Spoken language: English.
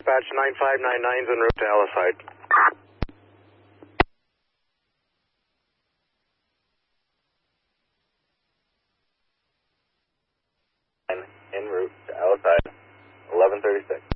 Dispatch 9599's en route to Elliside. En route to Elliside, 1136.